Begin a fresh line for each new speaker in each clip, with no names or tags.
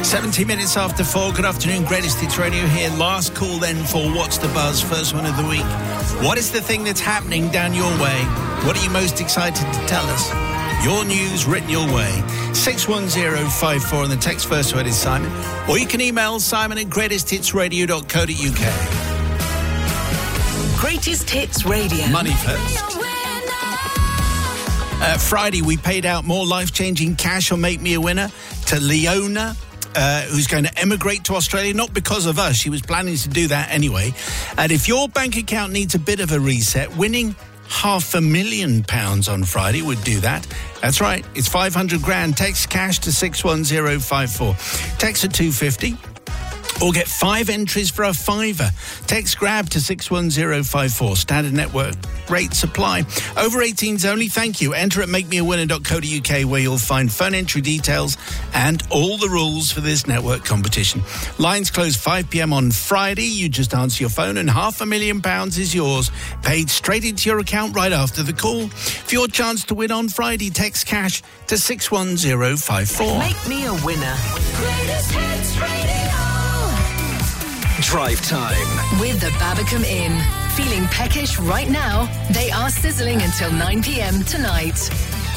17 minutes after 4. Good afternoon, Greatest Hits Radio here. Last call then for What's the Buzz, first one of the week. What is the thing that's happening down your way? What are you most excited to tell us? Your news written your way. 61054 and the text first word is Simon. Or you can email simon@greatesthitsradio.co.uk.
Greatest Hits Radio.
Money first. Friday, we paid out more life-changing cash on Make Me a Winner to Leona, who's going to emigrate to Australia, not because of us. She was planning to do that anyway. And if your bank account needs a bit of a reset, winning £500,000 on Friday would do that. That's right. It's 500 grand. Text cash to 61054. Text at 250. Or get 5 entries for a £5. Text grab to 61054. Standard network rates apply. Over 18s only. Thank you. Enter at makemeawinner.co.uk where you'll find phone entry details and all the rules for this network competition. Lines close 5 p.m. on Friday. You just answer your phone and £500,000 is yours. Paid straight into your account right after the call. For your chance to win on Friday, text cash to 61054.
Make me a winner. Greatest Hits Radio.
Drive time
with the Babacom Inn. Feeling peckish right now? They are sizzling until 9 p.m. tonight.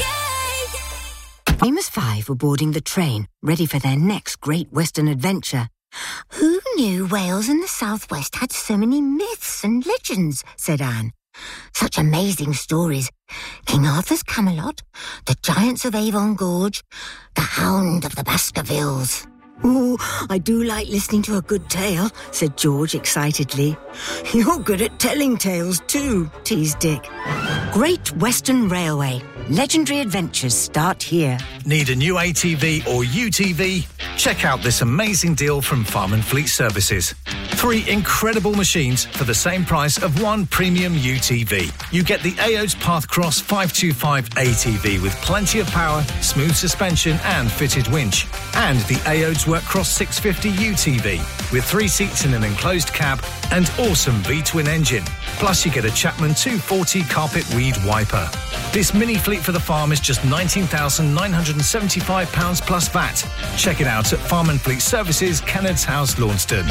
Famous 5 were boarding the train, ready for their next great Western adventure. Who knew Wales and the Southwest had so many myths and legends, said Anne. Such amazing stories. King Arthur's Camelot, the Giants of Avon Gorge, the Hound of the Baskervilles. Ooh, I do like listening to a good tale, said George excitedly. You're good at telling tales too, teased Dick. Great Western Railway. Legendary adventures start here.
Need a new ATV or UTV? Check out this amazing deal from Farm and Fleet Services. 3 incredible machines for the same price of 1 premium UTV. You get the AOD's Pathcross 525 ATV with plenty of power, smooth suspension and fitted winch. And the AOD's Workcross 650 UTV with 3 seats in an enclosed cab and awesome V-twin engine. Plus you get a Chapman 240 carpet weed wiper. This mini fleet for the farm is just £19,975 plus VAT. Check it out at Farm and Fleet Services, Kennard's House, Launceston.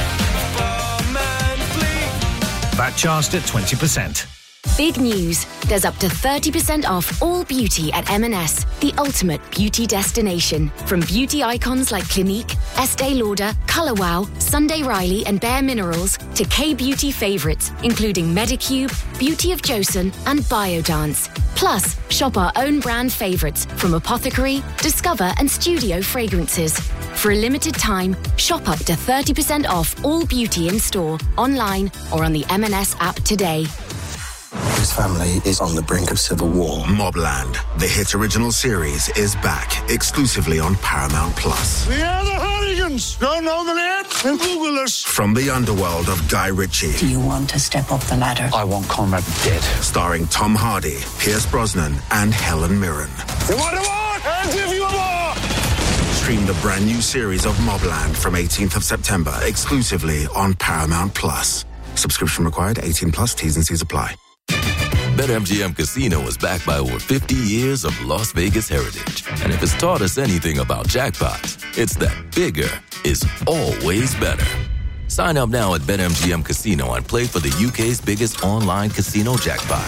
VAT charged at 20%.
Big news. There's up to 30% off all beauty at M&S, the ultimate beauty destination. From beauty icons like Clinique, Estee Lauder, Colour Wow, Sunday Riley and Bare Minerals to K-beauty favourites, including Medicube, Beauty of Joseon and Biodance. Plus, shop our own brand favourites from Apothecary, Discover and Studio fragrances. For a limited time, shop up to 30% off all beauty in store, online or on the M&S app today.
His family is on the brink of civil war.
Mobland, the hit original series, is back exclusively on Paramount Plus.
We are the Hooligans. Don't know the name? Then Google us.
From the underworld of Guy Ritchie.
Do you want to step up the ladder?
I want Conrad dead.
Starring Tom Hardy, Pierce Brosnan, and Helen Mirren.
You want a war? I'll give you a war.
Stream the brand new series of Mobland from 18th of September exclusively on Paramount Plus. Subscription required, 18 plus, T's and C's apply.
BetMGM Casino is backed by over 50 years of Las Vegas heritage. And if it's taught us anything about jackpots, it's that bigger is always better. Sign up now at BetMGM Casino and play for the UK's biggest online casino jackpot.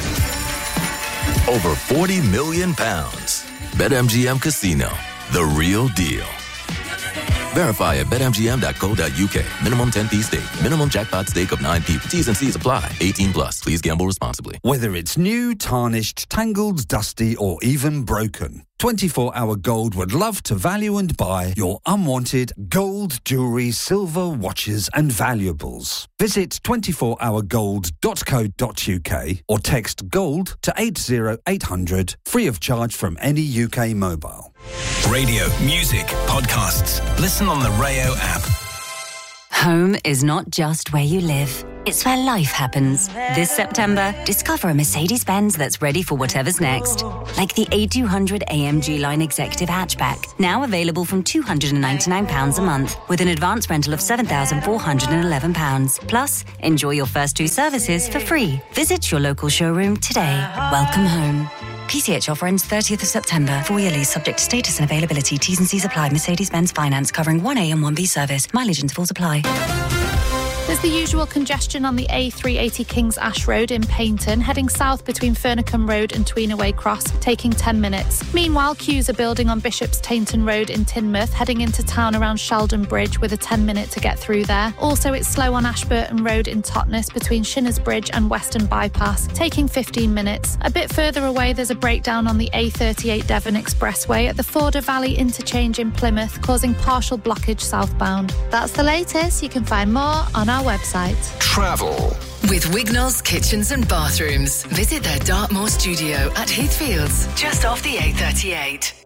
Over £40 million. BetMGM Casino, the real deal. Verify at betmgm.co.uk. Minimum 10p stake. Minimum jackpot stake of 9p. T's and C's apply. 18 plus. Please gamble responsibly.
Whether it's new, tarnished, tangled, dusty, or even broken, 24-Hour Gold would love to value and buy your unwanted gold, jewellery, silver, watches and valuables. Visit 24hourgold.co.uk or text GOLD to 80800 free of charge from any UK mobile.
Radio, music, podcasts. Listen on the Rayo app.
Home is not just where you live. It's where life happens. This September, discover a Mercedes-Benz that's ready for whatever's next. Like the A200 AMG Line Executive Hatchback, now available from £299 a month, with an advance rental of £7,411. Plus, enjoy your first 2 services for free. Visit your local showroom today. Welcome home.
PCH offer ends 30th of September. 4-year lease subject to status and availability. T's and C's apply. Mercedes-Benz Finance covering 1A and 1B service. Mileage intervals apply.
There's the usual congestion on the A380 Kings Ash Road in Paignton, heading south between Furnacombe Road and Tweenaway Cross, taking 10 minutes. Meanwhile, queues are building on Bishop's Tainton Road in Teignmouth, heading into town around Sheldon Bridge with a 10-minute to get through there. Also, it's slow on Ashburton Road in Totnes between Shinners Bridge and Western Bypass, taking 15 minutes. A bit further away, there's a breakdown on the A38 Devon Expressway at the Forder Valley interchange in Plymouth, causing partial blockage southbound. That's the latest. You can find more on our website.
Travel with Wignall's Kitchens and Bathrooms. Visit their Dartmoor studio at Heathfields, just off the A38.